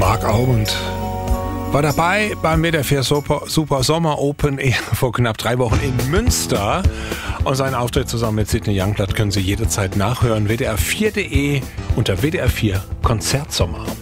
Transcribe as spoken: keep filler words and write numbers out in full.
Marc auch und war dabei beim W D R vier Super, Super Sommer Open Air vor knapp drei Wochen in Münster. Und seinen Auftritt zusammen mit Sidney Youngblood können Sie jederzeit nachhören. W D R vier punkt de unter W D R vier Konzertsommer.